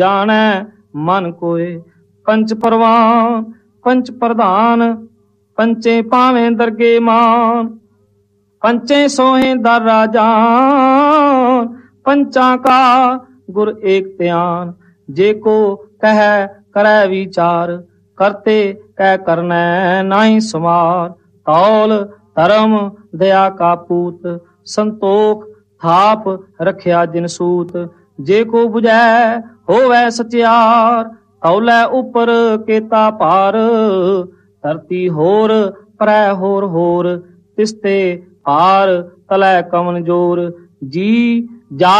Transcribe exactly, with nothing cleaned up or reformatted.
ਜਾਣੈ ਮਨ ਕੋਏ। ਪੰਚ ਪਰਵਾਨ ਪੰਚ ਪ੍ਰਧਾਨ ਪੰਚੇ ਪਾਵੇਂ ਦਰਗੇ ਮਾਨ। ਪੰਚੇ ਸੋਹੇ ਦਰ ਰਾਜਾਨ पंचा का गुर एक त्यान। जे को कह करे विचार करते कह करने नाही समार। तौल धर्म दया का पूत संतोख थाप रखिया जिन सूत। जे को बुझै होवै सचियार तौलै उपर केता पार। धरती होर परै होर होर तिसते पार तलै कवन जोर। जी जा